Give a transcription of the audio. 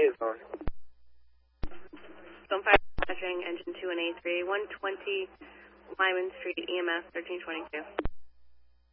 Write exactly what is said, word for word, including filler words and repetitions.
Thanks, Howard. Zone five, measuring engine two and A three, one twenty Lyman Street, E M S thirteen twenty-two.